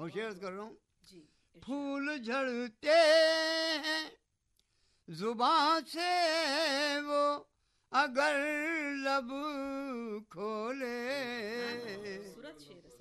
होशियार कर रहा हूँ। जी फूल झड़ते हैं जुबान से वो अगर लब खोले, खूबसूरत शेर है।